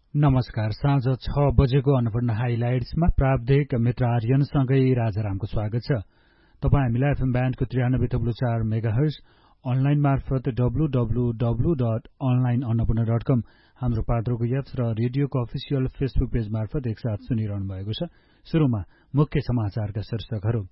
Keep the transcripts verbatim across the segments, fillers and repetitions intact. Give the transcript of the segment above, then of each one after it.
नमस्कार। साँझ छ बजेको अन्नपूर्ण हाइलाइट्समा प्राविधिक मित्र आर्यनसँगै राजारामको स्वागत छ। तपाईँ हामीलाई एफएम ब्यान्डको त्रियानब्बे थप्लु चार मेगाहर्ज, अनलाइन मार्फत W W W dot online Annapurna dot कम, हाम्रो पात्रोको एप्स र रेडियोको अफिसियल फेसबुक पेज मार्फत एकसाथ सुनिरहनु भएको छ। सुरुमा मुख्य समाचारका शीर्षकहरू।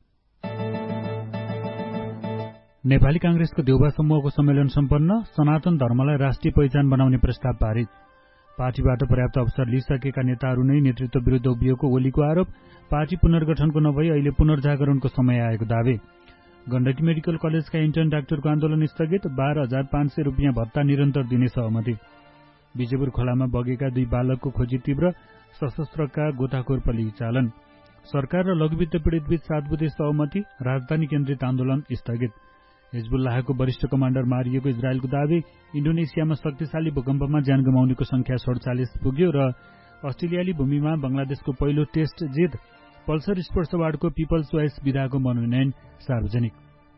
नेपाली कांग्रेसको देउबा समूहको सम्मेलन सम्पन्न, सनातन धर्मलाई राष्ट्रिय पहिचान बनाउने प्रस्ताव पारित। पार्टीबाट पर्याप्त अवसर लिइसकेका नेताहरू नै नेतृत्व विरुद्ध उभिएको ओलीको आरोप। पार्टी पुनर्गठनको नभई अहिले पुनर्जागरणको समय आएको दावी। गण्डकी मेडिकल कलेजका इन्टर्न डाक्टरको आन्दोलन स्थगित। बाह्र हजार पाँच सय रुपियाँ भत्ता निरन्तर दिने सहमति। बिजेपुर खोलामा बगेका दुई बालकको खोजी तीव्र, सशस्त्रका गोताखोर परिचालन। सरकार र लघुवित्त पीडितबीच सात बुँदे सहमति। राजधानी केन्द्रित आन्दोलन स्थगित। हिजबुल्लाहको वरिष्ठ कमाण्डर मारिएको इजरायलको दावी। इन्डोनेसियामा शक्तिशाली भूकम्पमा ज्यान गुमाउनेको संख्या सडचालिस पुग्यो र अस्ट्रेलियाली भूमिमा बंगलादेशको पहिलो टेस्ट जित। पल्सर स्पोर्ट्स अवार्डको पिपल्स चोइस विधाको मनोनयन सार्वजनिक।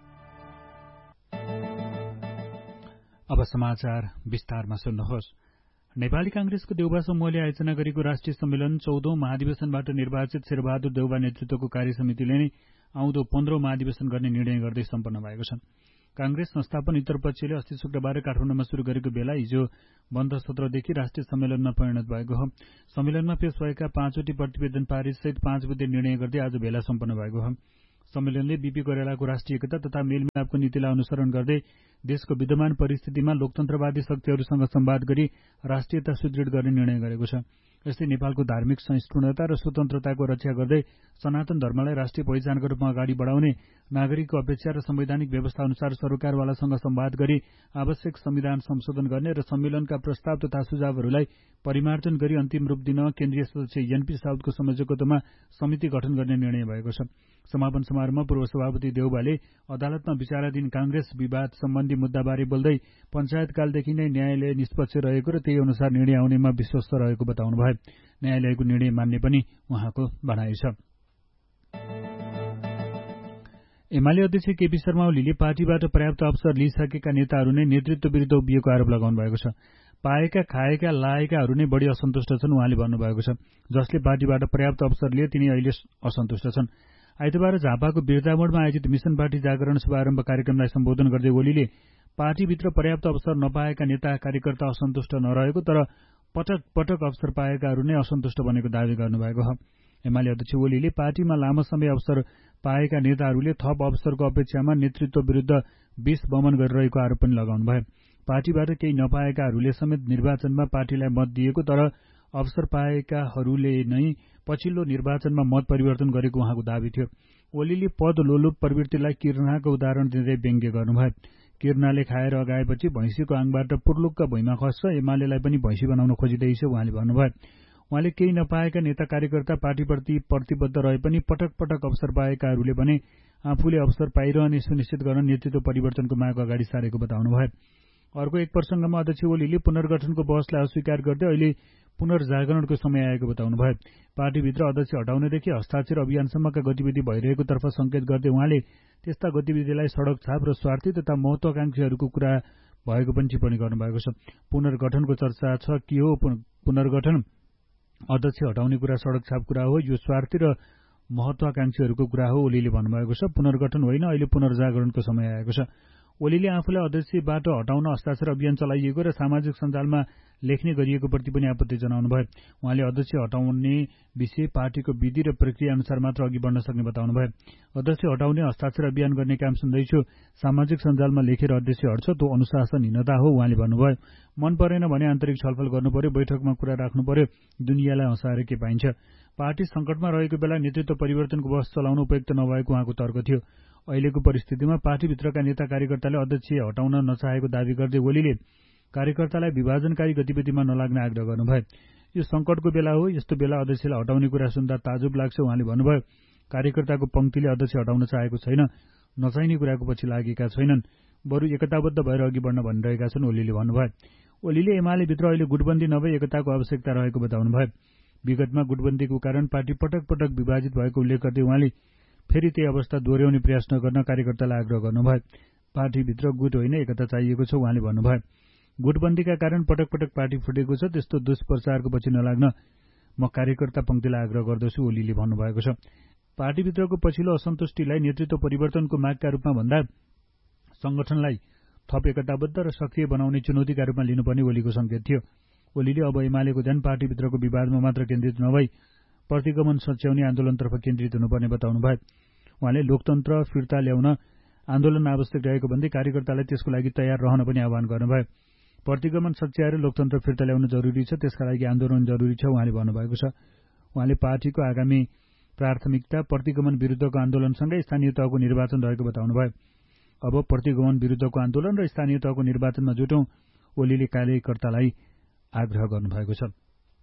अब समाचार विस्तारमा सुन्नुहोस्। नेपाली कांग्रेसको देउबा समूहले आयोजना गरेको राष्ट्रिय सम्मेलन चौधौं महाधिवेशनबाट निर्वाचित शेरबहादुर देउबा नेतृत्वको कार्यसमितिले नै आउँदो पन्ध्रौं महाधिवेशन गर्ने निर्णय गर्दै सम्पन्न भएको छ। कांग्रेस संस्थापन इतरपक्षले अस्ति शुक्रबार काठमाडौँमा शुरू गरेको बेला हिजो बन्द सत्रदेखि राष्ट्रिय सम्मेलनमा परिणत भएको हो। सम्मेलनमा पेश भएका पाँचवटी प्रतिवेदन पारितसहित पाँच बुँदे निर्णय गर्दै आज भेला सम्पन्न भएको हो। सम्मेलनले बीपी कोइरालाको राष्ट्रिय एकता तथा मेलमिलापको नीतिलाई अनुसरण गर्दै देशको विद्यमान परिस्थितिमा लोकतन्त्रवादी शक्तिहरूसँग संवाद गरी राष्ट्रियता सुदृढ गर्ने निर्णय गरेको छ। यस्तै नेपालको धार्मिक सहिष्णुता र स्वतन्त्रताको रक्षा गर्दै सनातन धर्मलाई राष्ट्रिय पहिचानको रूपमा अगाडि बढाउने, नागरिकको अपेक्षा र संवैधानिक व्यवस्था अनुसार सरकारवालासँग संवाद गरी आवश्यक संविधान संशोधन गर्ने र सम्मेलनका प्रस्ताव तथा सुझावहरूलाई परिमार्जन गरी अन्तिम रूप दिन केन्द्रीय सदस्य एनपी साउदको संयोजकत्वमा समिति गठन गर्ने निर्णय भएको छ। समापन समारोहमा पूर्व सभापति देउबाले अदालतमा विचाराधीन कांग्रेस विवाद सम्बन्धी मुद्दाबारे बोल्दै पञ्चायतकालदेखि नै न्यायालय निष्पक्ष रहेको र त्यही अनुसार निर्णय आउनेमा विश्वस्त रहेको बताउनुभयो। न्यायालयको निर्णय मान्ने पनि उहाँको भनाइ छ। एमाले अध्यक्ष केपी शर्मा ओलीले पार्टीबाट पर्याप्त अवसर लिइसकेका नेताहरू नै नेतृत्व विरुद्ध उभिएको आरोप लगाउनु भएको छ। पाएका खाएका लाएकाहरू नै बढी असन्तुष्ट छन् उहाँले भन्नुभएको छ। जसले पार्टीबाट पर्याप्त अवसर लिए तिनी अहिले असन्तुष्ट छन्। आइतबार झापाको बिर्तामोडमा आयोजित मिशन पार्टी जागरण शुभारम्भ कार्यक्रमलाई सम्बोधन गर्दै ओलीले पार्टीभित्र पर्याप्त अवसर नपाएका नेता कार्यकर्ता असन्तुष्ट नरहेको तर पटक पटक अवसर पाएकाहरू नै असन्तुष्ट बनेको दावी गर्नुभएको हो। एमाले अध्यक्ष ओलीले पार्टीमा लामो समय अवसर पाएका नेताहरूले थप अवसरको अपेक्षामा नेतृत्व विरुद्ध विष बमन गरिरहेको आरोप पनि लगाउनुभयो। पार्टीबाट केही नपाएकाहरूले समेत निर्वाचनमा पार्टीलाई मत दिएको तर अवसर पाएकाहरूले नै पछिल्लो निर्वाचनमा मत परिवर्तन गरेको उहाँको दावी थियो। ओलीले पद लोलुप प्रवृत्तिलाई किर्नाको उदाहरण दिँदै व्यङ्ग्य गर्नुभयो। किर्नाले खाएर अगाएपछि भैँसीको आङबाट पुर्लुक्क भुइँमा खस्छ, एमालेलाई पनि भैँसी बनाउन खोजिँदैछ उहाँले भन्नुभयो। उहाँले केही नपाएका नेता कार्यकर्ता पार्टीप्रति प्रतिबद्ध रहे पनि पटक पटक अवसर पाएकाहरूले भने आफूले अवसर पाइरहने सुनिश्चित गर्न नेतृत्व परिवर्तनको माग अगाडि सारेको बताउनुभयो। अर्को एक प्रसंगमा अध्यक्ष ओलीले पुनर्गठनको बहसलाई अस्वीकार गर्दै अहिले पुनर्जागरणको समय आएको बताउनुभयो। पार्टीभित्र अध्यक्ष हटाउनेदेखि हस्ताक्षर अभियानसम्मका गतिविधि भइरहेको तर्फ संकेत गर्दै उहाँले त्यस्ता गतिविधिलाई सड़क छाप र स्वार्थी तथा महत्वाकांक्षीहरूको कुरा भएको पनि टिप्पणी गर्नुभएको छ। पुनर्गठनको चर्चा छ के हो पुनर्गठन? अध्यक्ष हटाउने कुरा सड़क छाप कुरा हो, यो स्वार्थी र महत्वाकांक्षीहरूको कुरा हो ओलीले भन्नुभएको छ। पुनर्गठन होइन, अहिले पुनर्जागरणको समय आएको छ। ओलीले आफूलाई अध्यक्षबाट हटाउन हस्ताक्षर अभियान चलाइएको र सामाजिक सञ्जालमा लेख्ने गरिएको प्रति पनि आपत्ति जनाउनुभयो। उहाँले अध्यक्ष हटाउने विषय पार्टीको विधि र प्रक्रिया अनुसार मात्र अघि बढ्न सक्ने बताउनुभयो। अध्यक्ष हटाउने हस्ताक्षर अभियान गर्ने काम सुन्दैछु, सामाजिक सञ्जालमा लेखेर अध्यक्ष हट्छ, त्यो अनुशासनहीनता हो उहाँले भन्नुभयो। मन परेन भने आन्तरिक छलफल गर्नु पर्यो, बैठकमा कुरा राख्नु पर्यो, दुनियाँलाई हँसाएर के पाइन्छ। पार्टी संकटमा रहेको बेला नेतृत्व परिवर्तनको बहस चलाउन उपयुक्त नभएको उहाँको तर्क थियो। अहिलेको परिस्थितिमा पार्टीभित्रका नेता कार्यकर्ताले अध्यक्ष हटाउन नचाहेको दावी गर्दै ओलीले कार्यकर्तालाई विभाजनकारी गतिविधिमा नलाग्न आग्रह गर्नुभयो। यो संकटको बेला हो, यस्तो बेला अध्यक्षलाई हटाउने कुरा सुन्दा ताजुब लाग्छ उहाँले भन्नुभयो। कार्यकर्ताको पंक्तिले अध्यक्ष हटाउन चाहेको छैन, नचाहिने कुराको पछि लागेका छैनन्, बरु एकताबद्ध भएर अघि बढ्न भनिरहेका छन् ओलीले भन्नुभयो। ओलीले एमाले भित्र अहिले गुटबन्दी नभई एकताको आवश्यकता रहेको बताउनुभयो। विगतमा गुटबन्दीको कारण पार्टी पटक पटक विभाजित भएको उल्लेख गर्दै उहाँले फेरि त्यही अवस्था दोहोर्याउने प्रयास नगर्न कार्यकर्तालाई आग्रह गर्नुभयो। पार्टीभित्र गुट होइन, एकता चाहिएको छ उहाँले भन्नुभयो। गुटबन्दीका कारण पटक पटक पार्टी फुटेको छ, त्यस्तो दुष्प्रचारको पछि नलाग्न म कार्यकर्ता पंक्तिलाई आग्रह गर्दछु ओलीले भन्नुभएको छ। पार्टीभित्रको पछिल्लो असन्तुष्टिलाई नेतृत्व परिवर्तनको मागका रूपमा भन्दा संगठनलाई थप एकताबद्ध र सक्रिय बनाउने चुनौतीका रूपमा लिनुपर्ने ओलीको संकेत थियो। ओलीले अब एमालेको ध्यान पार्टीभित्रको विवादमा मात्र केन्द्रित नभई प्रतिगमन सच्याउने आन्दोलनतर्फ केन्द्रित हुनुपर्ने बताउनुभयो। उहाँले लोकतन्त्र फिर्ता ल्याउन आन्दोलन आवश्यक रहेको भन्दै कार्यकर्तालाई त्यसको लागि तयार रहन पनि आह्वान गर्नुभयो। प्रतिगमन सच्याएर लोकतन्त्र फिर्ता ल्याउन जरुरी छ, त्यसका लागि आन्दोलन जरुरी छ उहाँले भन्नुभएको छ। उहाँले पार्टीको आगामी प्राथमिकता प्रतिगमन विरुद्धको आन्दोलनसँगै स्थानीय तहको निर्वाचन रहेको बताउनुभयो। अब प्रतिगमन विरुद्धको आन्दोलन र स्थानीय तहको निर्वाचनमा जुटौं ओलीले कार्यकर्तालाई आग्रह गर्नुभएको छ।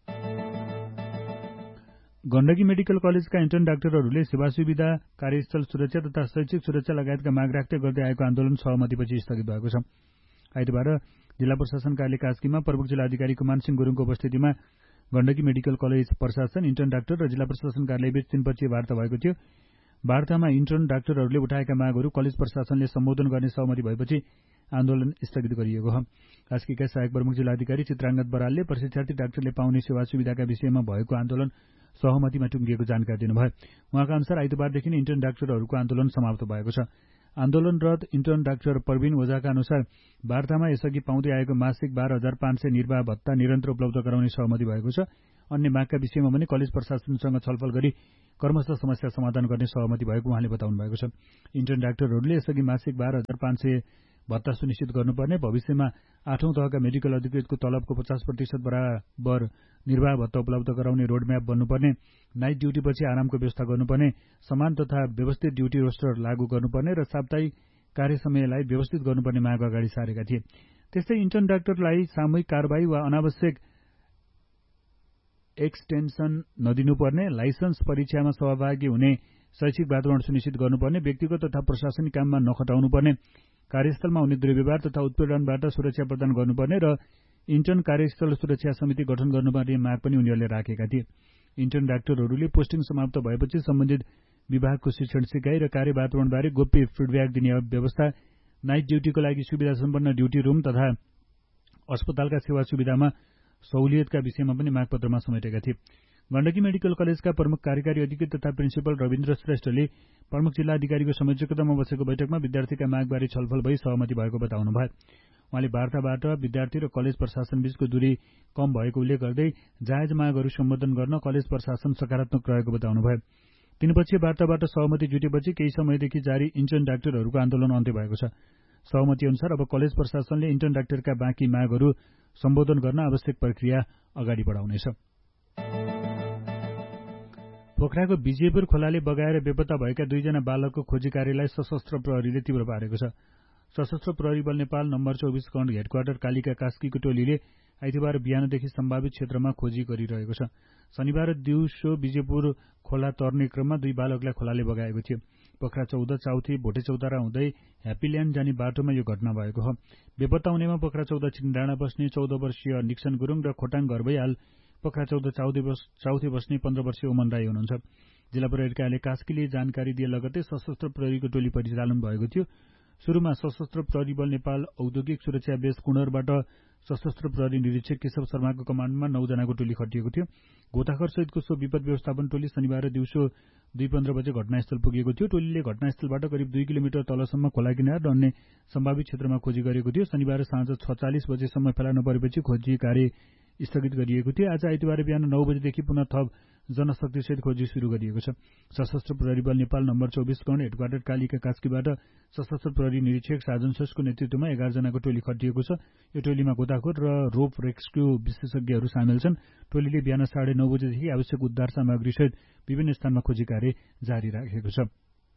गण्डकी मेडिकल कलेजका इन्टर्न डाक्टरहरूले सेवा सुविधा, कार्यस्थल सुरक्षा तथा शैक्षिक सुरक्षा लगायतका माग राख्दै गर्दै आएको आन्दोलन सहमतिपछि स्थगित भएको छ। आइतबार जिल्ला प्रशासन कार्यालय कास्कीमा प्रमुख जिल्लाधिकारी कुमानसिंह गुरुङको उपस्थितिमा गण्डकी मेडिकल कलेज प्रशासन, इन्टर्न डाक्टर र जिल्ला प्रशासन कार्यालयबीच तीनपक्षीय वार्ता भएको थियो। वार्तामा इन्टर्न डाक्टरहरूले उठाएका मागहरू कलेज प्रशासनले सम्बोधन गर्ने सहमति भएपछि आन्दोलन स्थगित गरिएको हो। कास्कीका सहायक प्रमुख जिल्लाधिकारी चित्राङ्गद बरालले प्रशिक्षार्थी डाक्टरले पाउने सेवा सुविधाका विषयमा भएको आन्दोलन सहमतिमा टुङ्गिएको जानकारी दिनुभयो। उहाँका अनुसार आइतबारदेखि नै इन्टर्न डाक्टरहरूको आन्दोलन समाप्त भएको छ। आन्दोलनरत इन्टर्न डाक्टर प्रवीण ओझाका अनुसार वार्तामा यसअघि पाउँदै आएको मासिक बाह्र हजार पाँच सय निर्वाह भत्ता निरन्तर उपलब्ध गराउने सहमति भएको छ। अन्य मागका विषयमा पनि कलेज प्रशासनसँग छलफल गरी क्रमशः समस्या समाधान गर्ने सहमति भएको उहाँले बताउनु भएको छ। इन्टर्न डाक्टरहरूले यसअघि मासिक बाह्र हजार पाँच सय भत्ता सुनिश्चित गर्नुपर्ने, भविष्यमा आठौं तहका मेडिकल अधिकृतको तलबको पचास प्रतिशत बराबर निर्वाह भत्ता उपलब्ध गराउने रोडम्याप बन्नुपर्ने, नाइट ड्युटीपछि आरामको व्यवस्था गर्नुपर्ने, समान तथा व्यवस्थित ड्युटी रोस्टर लागू गर्नुपर्ने र साप्ताहिक कार्य समयलाई व्यवस्थित गर्नुपर्ने माग अगाडि सारेका थिए। त्यस्तै इन्टर्न डाक्टरलाई सामूहिक कारबाही वा अनावश्यक एक्सटेन्सन नदिनुपर्ने, लाइसेन्स परीक्षामा सहभागी हुने शैक्षिक वातावरण सुनिश्चित गर्नुपर्ने, व्यक्तिगत तथा प्रशासनिक काममा नखटाउनुपर्ने, कार्यस्थलमा हुने दुर्व्यवहार तथा उत्पीडनबाट सुरक्षा प्रदान गर्नुपर्ने र इन्टर्न कार्यस्थल सुरक्षा समिति गठन गर्नुपर्ने माग पनि उनीहरूले राखेका थिए। इन्टर्न डाक्टरहरूले पोस्टिङ समाप्त भएपछि सम्बन्धित विभागको शिक्षण सिकाइ र कार्य वातावरणबारे गोप्य फिडब्याक दिने व्यवस्था, नाइट ड्युटीको लागि सुविधा सम्पन्न ड्युटी रूम तथा अस्पतालका सेवा सुविधामा सहुलियतका विषयमा पनि मागपत्रमा समेटेका थिए। गण्डकी मेडिकल कलेजका प्रमुख कार्यकारी अधिकृत तथा प्रिन्सिपल रविन्द्र श्रेष्ठले प्रमुख जिल्लाधिकारीको संयोजकतामा बसेको बैठकमा विद्यार्थीका मागबारे छलफल भई सहमति भएको बताउनुभयो। उहाँले वार्ताबाट विद्यार्थी र कलेज प्रशासनबीचको दूरी कम भएको उल्लेख गर्दै जायज मागहरू सम्बोधन गर्न कलेज प्रशासन सकारात्मक रहेको बताउनुभयो। तीनपक्षीय वार्ताबाट सहमति जुटेपछि केही समयदेखि जारी इन्टर्न डाक्टरहरूको आन्दोलन अन्त्य भएको छ। सहमति अनुसार अब कलेज प्रशासनले इन्टर्न डाक्टरका बाँकी मागहरू सम्बोधन गर्न आवश्यक प्रक्रिया अगाडि बढाउनेछ। पोखराको विजयपुर खोलाले बगाएर बेपत्ता भएका दुईजना बालकको खोजी कार्यलाई सशस्त्र प्रहरीले तीव्र पारेको छ। सशस्त्र प्रहरी बल नेपाल नम्बर चौबिस खण्ड हेडक्वार्टर कालिका कास्कीको टोलीले आइतबार बिहानदेखि सम्भावित क्षेत्रमा खोजी गरिरहेको छ। शनिबार दिउँसो विजयपुर खोला तर्ने क्रममा दुई बालकलाई खोलाले बगाएको थियो। पोखरा चौध चाउथी भोटे चौतारा हुँदै ह्याप्पील्याण्ड जाने बाटोमा यो घटना भएको हो। बेपत्ता हुनेमा पोखरा चौध छिनडाँडा बस्ने चौध वर्षीय निक्सन गुरुङ र खोटाङ घर भई हाल पोखरा चौध चाउथे बस्ने पन्ध्र वर्षीय ओमन राई हुनुहुन्छ। जिल्ला प्रहरी कार्यालय कास्कीले जानकारी दिए लगतै सशस्त्र प्रहरीको टोली परिचालन भएको थियो। सुरुमा सशस्त्र प्रहरी बल नेपाल औद्योगिक सुरक्षा बेस कुणरबाट सशस्त्र प्रहरी निरीक्षक केशव शर्माको कमाण्डमा नौजनाको टोली खटिएको थियो। गोताखर सहितको सो विपद व्यवस्थापन टोली शनिबार दिउँसो दुई पन्ध्र बजे घटनास्थल पुगेको थियो। टोलीले घटनास्थलबाट करिब दुई किलोमिटर तलसम्म खोला किनार र अन्य सम्भावित क्षेत्रमा खोजी गरेको थियो। शनिबार साँझ छ चालिस बजेसम्म फेला नपरेपछि खोजी कार्य स्थगित गरिएको थियो। आज आइतबार बिहान नौ बजेदेखि पुनः थप जनशक्तिसहित खोजी शुरू गरिएको छ। सशस्त्र प्रहरी बल नेपाल नम्बर चौबिस खण्ड हेडक्वार्टर कालिका कास्कीबाट सशस्त्र प्रहरी निरीक्षक साजन सोसको नेतृत्वमा एघार जनाको टोली खटिएको छ। यो टोलीमा गोताखोर र रोप रेस्क्यू विशेषज्ञहरू सामेल छन्। टोलीले बिहान साढे नौ बजेदेखि आवश्यक उद्धार सामग्रीसहित विभिन्न स्थानमा खोजी कार्य जारी राखेको छ।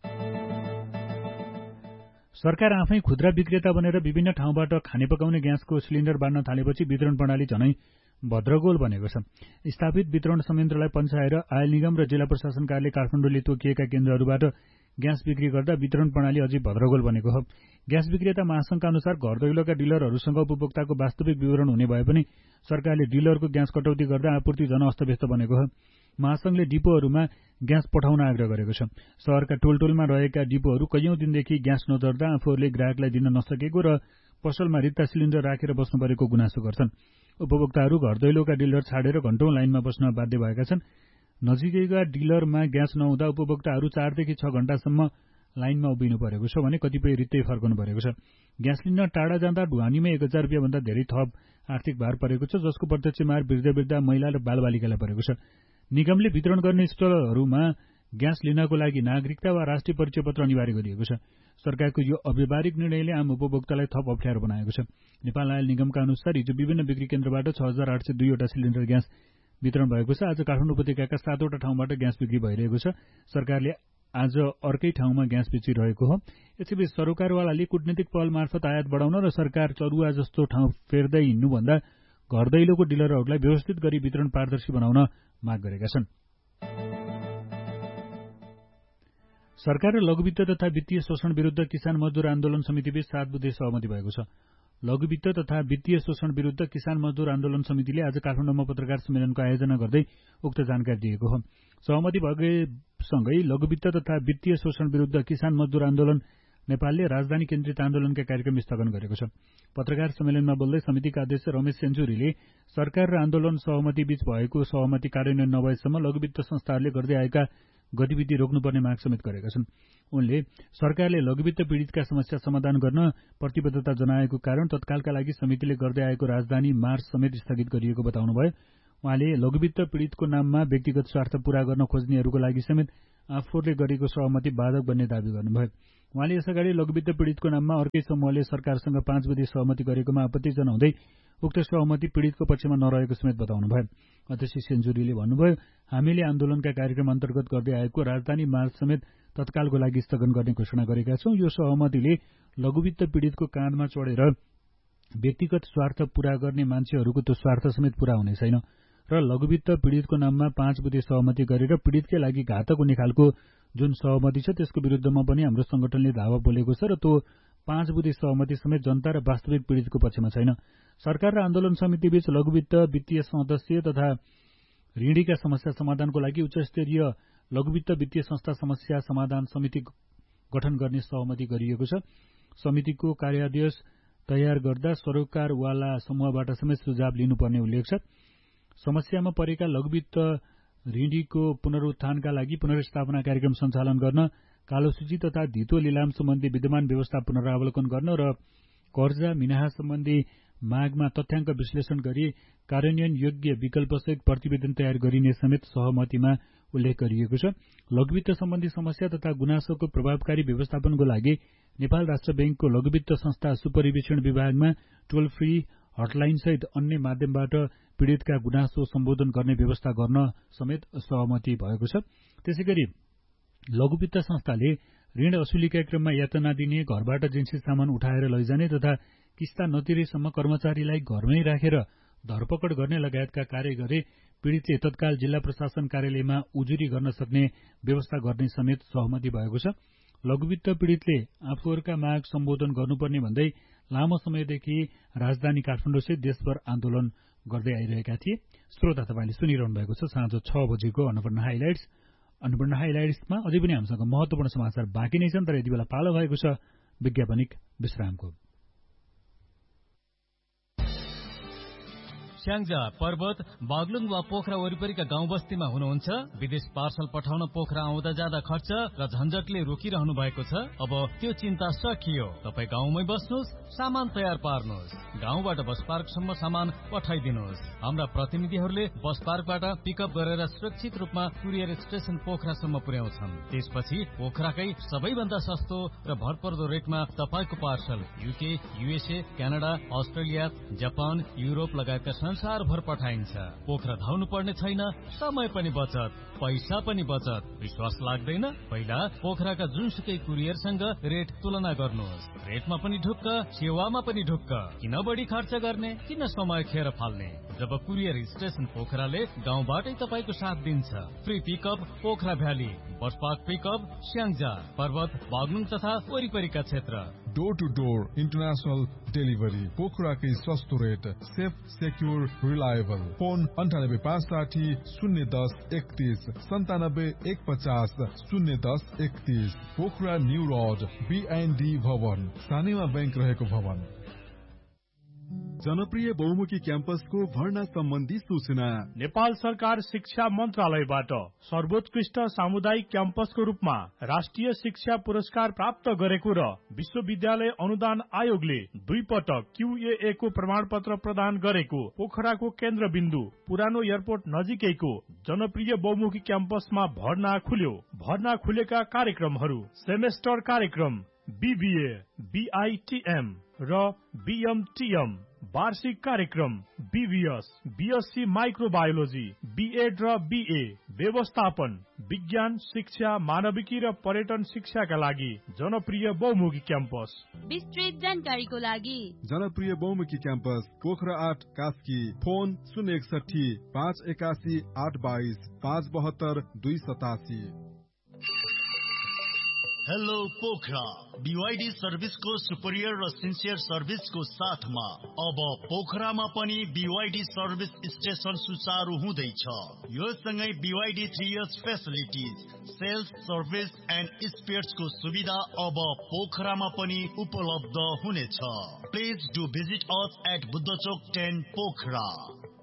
सरकार आफै खुद्रा विक्रेता बनेर विभिन्न ठाउँबाट खाने पकाउने ग्यासको सिलिण्डर बाँड्न थालेपछि वितरण प्रणाली झनै भद्रगोल बनेको छ। स्थापित वितरण संयन्त्रलाई पन्छाएर आयल निगम र जिल्ला प्रशासन कार्यालय काठमाडौँले तोकिएका केन्द्रहरूबाट ग्यास बिक्री गर्दा वितरण प्रणाली अझै भद्रगोल बनेको हो। ग्यास विक्रेता महासंघका अनुसार घर दैलोका डिलरहरूसँग उपभोक्ताको वास्तविक विवरण हुने भए पनि सरकारले डिलरको ग्यास कटौती गर्दा आपूर्ति झन अस्तव्यस्त बनेको हो। महासंघले डिपोहरूमा ग्यास पठाउन आग्रह गरेको छ। शहरका टोल टोलमा रहेका डिपोहरू कैयौं दिनदेखि ग्यास नचढ्दा आफूहरूले ग्राहकलाई दिन नसकेको र पसलमा रित्ता सिलिन्डर राखेर बस्नु परेको गुनासो गर्छन्। उपभोक्ताहरू घर दैलोका डिलर छाडेर घण्टौं लाइनमा बस्न बाध्य भएका छन्। नजिकैका डिलरमा ग्यास नहुँदा उपभोक्ताहरू चारदेखि छ घण्टासम्म लाइनमा उभिनु परेको छ भने कतिपय रित्तै फर्कनु परेको छ। ग्यास लिन टाढा जाँदा ढुवानीमा एक हजार रुपियाँ भन्दा धेरै थप आर्थिक भार परेको छ, जसको प्रत्यक्ष मार वृद्ध वृद्ध महिला र बालबालिकालाई परेको छ। निगमले वितरण गर्ने स्टलहरूमा ग्यास लिनको लागि नागरिकता वा राष्ट्रिय परिचय पत्र अनिवार्य गरिएको छ। सरकारको यो अव्यावहारिक निर्णयले आम उपभोक्तालाई थप अप्ठ्यारो बनाएको छ। नेपाल आयल निगमका अनुसार हिजो विभिन्न बिक्री केन्द्रबाट छ हजार आठ सय दुईवटा सिलिन्डर ग्यास वितरण भएको छ। आज काठमाडौँ उपत्यकाका सातवटा ठाउँबाट ग्यास बिक्री भइरहेको छ। सरकारले आज अर्कै ठाउँमा ग्यास बेचिरहेको हो। यसैबीच सरकारवालाले कूटनीतिक पहल मार्फत आयात बढाउन र सरकार चरुवा जस्तो ठाउँ फेर्दै हिँड्नुभन्दा घर दैलोको डिलरहरूलाई व्यवस्थित गरी वितरण पारदर्शी बनाउन माग गरेका छन्। सरकार र लघुवित्त तथा वित्तीय शोषण विरुद्ध किसान मजदुर आन्दोलन समितिबीच सात बुधे सहमति भएको छ। लघुवित्त तथा वित्तीय शोषण विरुद्ध किसान मजदुर आन्दोलन समितिले आज काठमाडौँमा पत्रकार सम्मेलनको आयोजना गर्दै उक्त जानकारी दिएको हो। सहमति भएसँगै लघुवित्त तथा वित्तीय शोषण विरुद्ध किसान मजदुर आन्दोलन नेपालले राजधानी केन्द्रित आन्दोलनका कार्यक्रम स्थगन गरेको छ। पत्रकार सम्मेलनमा बोल्दै समितिका अध्यक्ष रमेश सेन्चुरीले सरकार र आन्दोलन सहमतिबीच भएको सहमति कार्यान्वयन नभएसम्म लघुवित्त संस्थाहरूले गर्दै आएका गतिविधि रोक्नुपर्ने माग समेत गरेका छन्। उनले सरकारले लघुवित्त पीडितका समस्या समाधान गर्न प्रतिबद्धता जनाएको कारण तत्कालका लागि समितिले गर्दै आएको राजधानी मार्च समेत स्थगित गरिएको बताउनुभयो। उहाँले लघुवित्त पीडितको नाममा व्यक्तिगत स्वार्थ पूरा गर्न खोज्नेहरूको लागि समेत आफूहरूले गरेको सहमति बाधक बन्ने दावी गर्नुभयो। उहाँले यसअगाडि लघुवित्त पीडितको नाममा अर्कै समूहले सरकारसँग पाँच बुधे सहमति गरेकोमा आपत्ति जनाउँदै उक्त सहमति पीडितको पक्षमा नरहेको समेत बताउनुभयो। अध्यक्ष सेन्चुरीले भन्नुभयो, हामीले आन्दोलनका कार्यक्रम अन्तर्गत गर्दै आएको राजधानी मार्च समेत तत्कालको लागि स्थगन गर्ने घोषणा गरेका छौं। यो सहमतिले लघुवित्त पीडितको काँधमा चढेर व्यक्तिगत स्वार्थ पूरा गर्ने मान्छेहरूको त्यो स्वार्थ समेत पूरा हुने छैन र लघुवित्त पीडितको नाममा पाँच बुधे सहमति गरेर पीडितकै लागि घातक हुने खालको जुन सहमति छ त्यसको विरुद्धमा पनि हाम्रो संगठनले धावा बोलेको छ र त्यो पाँच बुधे सहमति समेत जनता र वास्तविक पीडितको पक्षमा छैन। सरकार र आन्दोलन समितिबीच लघुवित्त वित्तीय सदस्य तथा ऋणीका समस्या समाधानको लागि उच्चस्तरीय लघुवित्त वित्तीय संस्था समस्या समाधान समिति गठन गर्ने सहमति गरिएको छ। समितिको कार्यादेश तयार गर्दा सरकारवाला समूहबाट समेत सुझाव लिनुपर्ने उल्लेख छ। समस्यामा परेका लघुवित्त ऋणीको पुनरुत्थानका लागि पुनर्स्थापना कार्यक्रम सञ्चालन गर्न, कालोसूची तथा धितो लिलाम सम्बन्धी विद्यमान व्यवस्था पुनरावलोकन गर्न र कर्जा मिनाहा सम्बन्धी मागमा तथ्याङ्क विश्लेषण गरी कार्यान्वयन योग्य विकल्पसहित प्रतिवेदन तयार गरिने समेत सहमतिमा उल्लेख गरिएको छ। लघुवित्त सम्बन्धी समस्या तथा गुनासोको प्रभावकारी व्यवस्थापनको लागि नेपाल राष्ट्र बैंकको लघुवित्त संस्था सुपरिवेक्षण विभागमा टोल फ्री हटलाइनसहित अन्य माध्यमबाट पीडितका गुनासो सम्बोधन गर्ने व्यवस्था गर्न समेत सहमति भएको छ। त्यसैगरी लघुवित्त संस्थाले ऋण असुलीका क्रममा यातना दिने, घरबाट जिन्सी सामान उठाएर लैजाने तथा किस्ता नतिरेसम्म कर्मचारीलाई घरमै राखेर धरपकड गर्ने लगायतका कार्य गरे पीडितले तत्काल जिल्ला प्रशासन कार्यालयमा उजुरी गर्न सक्ने व्यवस्था गर्ने समेत सहमति भएको छ। लघुवित्त पीडितले आफूहरूका माग सम्बोधन गर्नुपर्ने भन्दै लामो समयदेखि राजधानी काठमाडौँसहित देशभर आन्दोलन गर्दै आइरहेका थिए। श्रोता तपाईँले सुनिरहनु भएको छ साँझ छ बजेको अन्नपूर्ण हाइलाइट्स। अन्नपूर्ण हाइलाइट्समा अझै पनि हामीसँग महत्वपूर्ण समाचार बाँकी नै छन्, तर यति बेला पालो भएको छ वैज्ञापनिक विश्रामको। स्याङ्जा, पर्वत, बागलुङ वा पोखरा वरिपरिका गाउँ बस्तीमा हुनुहुन्छ? विदेश पार्सल पठाउन पोखरा आउँदा जाँदा खर्च र झन्झटले रोकिरहनु भएको छ? अब त्यो चिन्ता सकियो। तपाईँ गाउँमै बस्नुहोस्, सामान तयार पार्नुहोस्, गाउँबाट बस पार्कसम्म सामान पठाइदिनुहोस्। हाम्रा प्रतिनिधिहरूले बस पार्कबाट पिकअप गरेर सुरक्षित रूपमा कुरियर स्टेशन पोखरासम्म पुर्याउँछन्। त्यसपछि पोखराकै सबैभन्दा सस्तो र भरपर्दो रेटमा तपाईँको parcel UK, USA, Canada, Australia, Japan, Europe लगायतका संसारभर पठाइन्छ। पोखरा धाउनु पर्ने छैन, समय पनि बचत, पैसा पनि बचत। विश्वास लाग्दैन? पहिला पोखराका जुनसुकै कुरियरसँग रेट तुलना गर्नुहोस्। रेटमा पनि ढुक्क, सेवामा पनि ढुक्क। किन बढी खर्च गर्ने, किन समय खेर फाल्ने? जब कुरियर स्टेशन पोखराले गाउँबाटै तपाईँको साथ दिन्छ। Free pickup Pokhara valley, bus park pickup Syangja, पर्वत, बागलुङ तथा वरिपरिका क्षेत्र। Door two door international delivery, पोखराकै सस्तो rate, safe, secure, reliable. Phone अन्ठानब्बे पाँच साठी शून्य दस एकतीस सन्तानब्बे एक पचास शून्य दस एकतीस। पोखरा न्यू रोड, बिएनडी भवन, सानेमा बैंक रहेको भवन। जनप्रिय बहुमुखी क्याम्पसको भर्ना सम्बन्धी सूचना नेपाल सरकार शिक्षा मन्त्रालयबाट सर्वोत्कृष्ट सामुदायिक क्याम्पसको रूपमा राष्ट्रिय शिक्षा पुरस्कार प्राप्त गरेको र विश्वविद्यालय अनुदान आयोगले दुई पटक क्यूएए को प्रमाण पत्र प्रदान गरेको पोखराको केन्द्रबिन्दु पुरानो एयरपोर्ट नजिकैको जनप्रिय बहुमुखी क्याम्पसमा भर्ना खुल्यो। भर्ना खुलेका कार्यक्रमहरू सेमेस्टर कार्यक्रम बीबीए, बीआईटीएम र बीएमटीएम, वार्षिक कार्यक्रम बीबीएस, बीएससी माइक्रोबायोलोजी, बीएड र बीए, व्यवस्थापन, विज्ञान शिक्षा, मानविकी र पर्यटन शिक्षाका लागि जनप्रिय बहुमुखी क्याम्पस। विस्तृत जानकारीको लागि जनप्रिय बहुमुखी क्याम्पस पोखरा आठ कास्की, फोन शून्य एकसठी पाँच एकासी आठ बाइस पाँच बहत्तर दुई सतासी। हेलो पोखरा, बीवाईडी सर्भिसको सुपरियर र सिन्सियर सर्भिसको साथमा अब पोखरामा पनि बीवाईडी सर्भिस स्टेशन सुचारू हुँदैछ। यो सँगै BYD three years facilities, sales, service and स्पेयर्सको सुविधा अब पोखरामा पनि उपलब्ध हुनेछ। Please do visit us at बुद्धचोक ten Pokhara.